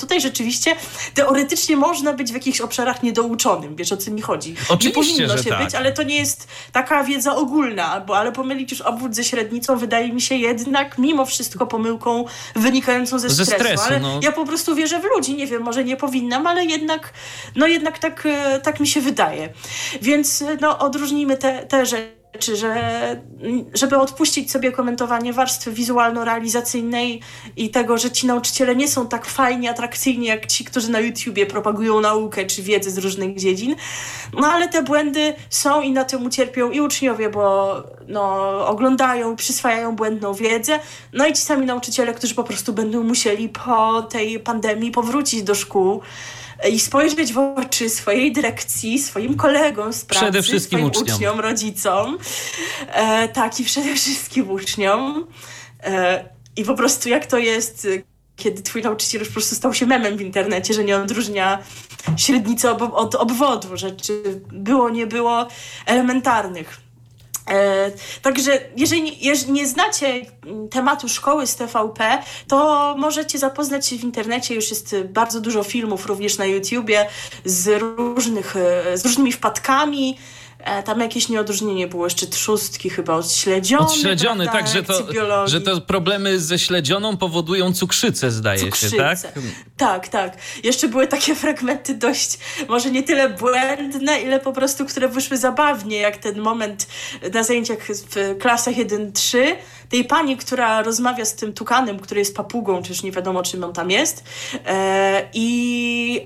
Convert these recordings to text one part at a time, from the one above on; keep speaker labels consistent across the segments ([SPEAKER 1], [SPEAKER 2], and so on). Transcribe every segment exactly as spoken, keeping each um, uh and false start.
[SPEAKER 1] tutaj rzeczywiście teoretycznie można być w jakichś obszarach niedouczonym. Wiesz, o co mi chodzi?
[SPEAKER 2] Oczywiście,
[SPEAKER 1] nie powinno
[SPEAKER 2] że
[SPEAKER 1] się
[SPEAKER 2] tak.
[SPEAKER 1] być, ale to nie jest taka wiedza ogólna, bo, ale pomylić już obwód ze średnicą wydaje mi się jednak mimo wszystko pomyłką wynikającą ze,
[SPEAKER 2] ze
[SPEAKER 1] stresu.
[SPEAKER 2] stresu.
[SPEAKER 1] Ale
[SPEAKER 2] no.
[SPEAKER 1] ja po prostu wierzę w ludzi, nie wiem, może nie powinnam, ale jednak, no jednak tak, tak mi się wydaje. Więc no, odróżnijmy te, te rzeczy. Czy że, żeby odpuścić sobie komentowanie warstwy wizualno-realizacyjnej i tego, że ci nauczyciele nie są tak fajni, atrakcyjni jak ci, którzy na YouTubie propagują naukę czy wiedzę z różnych dziedzin. No ale te błędy są i na tym ucierpią i uczniowie, bo no, oglądają, przyswajają błędną wiedzę. No i ci sami nauczyciele, którzy po prostu będą musieli po tej pandemii powrócić do szkół i spojrzeć w oczy swojej dyrekcji, swoim kolegom z pracy,
[SPEAKER 2] przede wszystkim
[SPEAKER 1] swoim
[SPEAKER 2] uczniom,
[SPEAKER 1] uczniom rodzicom. E, tak, i przede wszystkim uczniom. E, I po prostu jak to jest, kiedy twój nauczyciel już po prostu stał się memem w internecie, że nie odróżnia średnicy ob- od obwodu, rzeczy było, nie było elementarnych. E, także jeżeli, jeżeli nie znacie tematu szkoły z T V P, to możecie zapoznać się w internecie. Już jest bardzo dużo filmów, również na YouTubie, z, różnych, z różnymi wpadkami. E, tam jakieś nieodróżnienie było jeszcze trzustki chyba od śledziony.
[SPEAKER 2] Od śledziony,
[SPEAKER 1] prawda,
[SPEAKER 2] tak, że to, że to problemy ze śledzioną powodują cukrzycę, zdaje
[SPEAKER 1] Cukrzycę.
[SPEAKER 2] się, tak?
[SPEAKER 1] Tak, tak. Jeszcze były takie fragmenty dość, może nie tyle błędne, ile po prostu, które wyszły zabawnie, jak ten moment na zajęciach w klasach jeden trzy, tej pani, która rozmawia z tym tukanem, który jest papugą, czy już nie wiadomo, czym on tam jest. E, I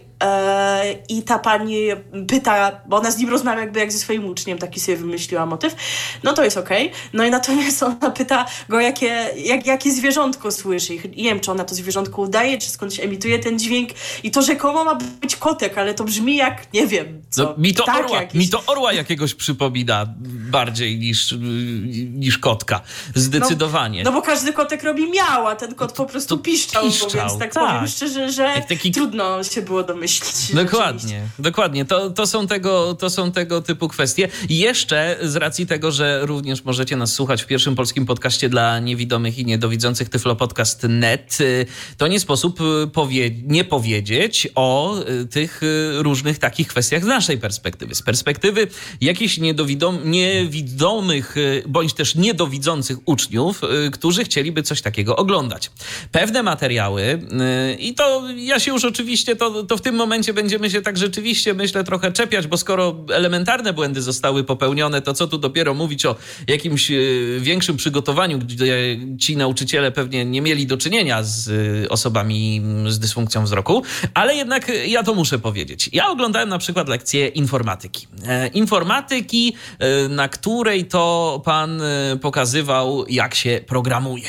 [SPEAKER 1] e, i ta pani pyta, bo ona z nim rozmawia jakby jak ze swoim uczniem, taki sobie wymyśliła motyw. No to jest okej. Okay. No i natomiast ona pyta go, jakie, jak, jakie zwierzątko słyszy. I nie wiem, czy ona to zwierzątko udaje, czy skądś emituje ten dźwięk. I to rzekomo ma być kotek, ale to brzmi jak, nie wiem, co.
[SPEAKER 2] No, mi, to
[SPEAKER 1] tak
[SPEAKER 2] orła,
[SPEAKER 1] jakiś.
[SPEAKER 2] mi to orła jakiegoś przypomina bardziej niż, niż kotka. Zdecydowanie.
[SPEAKER 1] No, no bo każdy kotek robi miał, a ten kot po prostu
[SPEAKER 2] to
[SPEAKER 1] piszczał,
[SPEAKER 2] piszczał,
[SPEAKER 1] więc tak,
[SPEAKER 2] tak.
[SPEAKER 1] powiem szczerze, że
[SPEAKER 2] taki...
[SPEAKER 1] trudno się było domyślić.
[SPEAKER 2] Dokładnie, dokładnie. To, to, są tego, to są tego typu kwestie. I jeszcze z racji tego, że również możecie nas słuchać w pierwszym polskim podcaście dla niewidomych i niedowidzących tyflopodcast kropka net, to nie sposób powie- nie powiedzieć o tych różnych takich kwestiach z naszej perspektywy. Z perspektywy jakichś niedowidom- niewidomych bądź też niedowidzących uczniów, którzy chcieliby coś takiego oglądać. Pewne materiały i to ja się już oczywiście, to, to w tym momencie będziemy się tak rzeczywiście, myślę, trochę czepiać, bo skoro elementarne błędy zostały popełnione, to co tu dopiero mówić o jakimś większym przygotowaniu, gdzie ci nauczyciele pewnie nie mieli do czynienia z osobami z dysfunkcją wzroku, ale jednak ja to muszę powiedzieć. Ja oglądałem na przykład lekcję informatyki. Informatyki, na której to pan pokazywał, jak się programuje.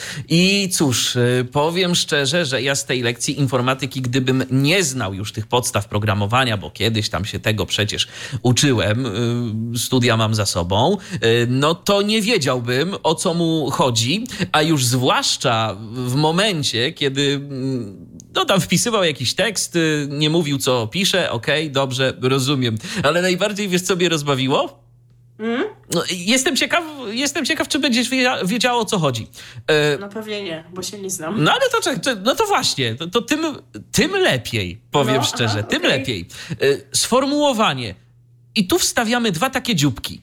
[SPEAKER 2] I cóż, powiem szczerze, że ja z tej lekcji informatyki, gdybym nie znał już tych podstaw programowania, bo kiedyś tam się tego przecież uczyłem, studia mam za sobą, no to nie wiedziałbym, o co mu chodzi, a już zwłaszcza w momencie, kiedy no tam wpisywał jakiś tekst, nie mówił, co pisze, okej, okay, dobrze, rozumiem, ale najbardziej, wiesz, co mnie rozbawiło? Mm? No, jestem ciekaw, jestem ciekaw, czy będziesz wiedziała, o co chodzi.
[SPEAKER 1] E... No pewnie nie, bo się nie znam.
[SPEAKER 2] No ale to, no to właśnie, to, to tym, tym lepiej, powiem no, szczerze, aha, tym okay. lepiej. E, sformułowanie. I tu wstawiamy dwa takie dzióbki.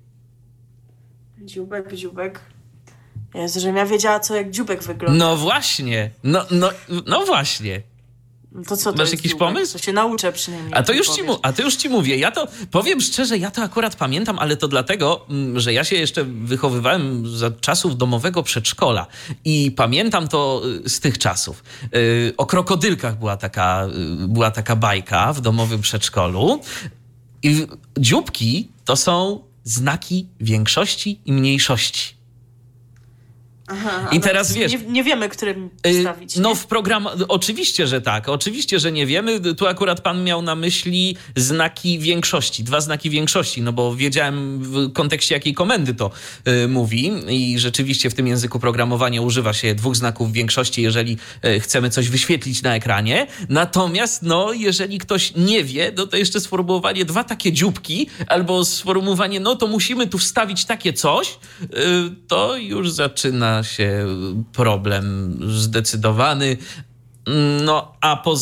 [SPEAKER 1] Dzióbek, dzióbek. Jezu, żebym ja wiedziała, co jak dzióbek wygląda.
[SPEAKER 2] No właśnie, no, no, no właśnie.
[SPEAKER 1] To co to
[SPEAKER 2] Masz
[SPEAKER 1] jest
[SPEAKER 2] jakiś
[SPEAKER 1] dzióbek?
[SPEAKER 2] pomysł?
[SPEAKER 1] To się nauczę przynajmniej.
[SPEAKER 2] A to, już ci mu, a to już ci mówię. Ja to, powiem szczerze, ja to akurat pamiętam, ale to dlatego, że ja się jeszcze wychowywałem za czasów domowego przedszkola i pamiętam to z tych czasów. O krokodylkach była taka, była taka bajka w domowym przedszkolu i dzióbki to są znaki większości i mniejszości.
[SPEAKER 1] Aha,
[SPEAKER 2] I teraz no, wiesz...
[SPEAKER 1] Nie, nie wiemy, którym wstawić.
[SPEAKER 2] No
[SPEAKER 1] nie?
[SPEAKER 2] w program... Oczywiście, że tak. Oczywiście, że nie wiemy. Tu akurat pan miał na myśli znaki większości. Dwa znaki większości, no bo wiedziałem w kontekście jakiej komendy to y, mówi i rzeczywiście w tym języku programowania używa się dwóch znaków większości, jeżeli y, chcemy coś wyświetlić na ekranie. Natomiast no, jeżeli ktoś nie wie, no to jeszcze sformułowanie dwa takie dzióbki albo sformułowanie, no to musimy tu wstawić takie coś, y, to już zaczyna się problem zdecydowany. No a poza